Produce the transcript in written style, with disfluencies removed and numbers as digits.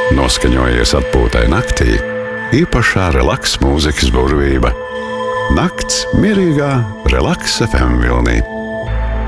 Noskaņojies atpūtai naktī, īpašā relaks mūzikas burvība. Nakts mierīgā Relaks FM vilnī.